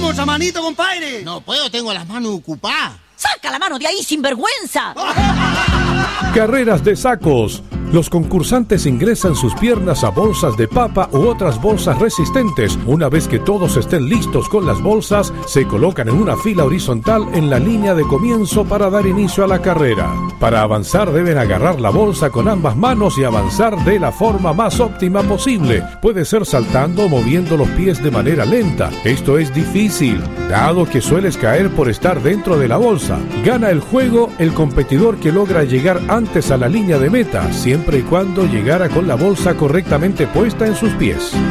otra manito, compadre. No puedo, tengo las manos ocupadas. ¡Saca la mano de ahí, sinvergüenza! Carreras de sacos. Los concursantes ingresan sus piernas a bolsas de papa u otras bolsas resistentes. Una vez que todos estén listos con las bolsas, se colocan en una fila horizontal en la línea de comienzo para dar inicio a la carrera. Para avanzar deben agarrar la bolsa con ambas manos y avanzar de la forma más óptima posible. Puede ser saltando o moviendo los pies de manera lenta. Esto es difícil, dado que sueles caer por estar dentro de la bolsa. Gana el juego el competidor que logra llegar antes a la línea de meta, siempre y cuando llegara con la bolsa correctamente puesta en sus pies.